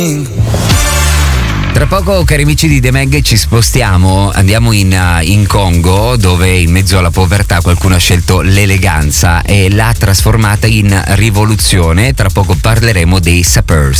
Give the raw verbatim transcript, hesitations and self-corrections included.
Tra poco, cari amici di The Mag, ci spostiamo, andiamo in, uh, in Congo, dove in mezzo alla povertà qualcuno ha scelto l'eleganza e l'ha trasformata in rivoluzione. Tra poco parleremo dei Sappers.